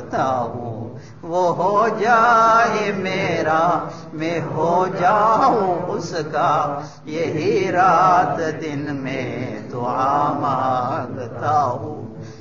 मांगता हूँ, वो हो जाए मेरा, मैं हो जाऊं उसका, यही रात दिन में दुआ मांगता हूँ।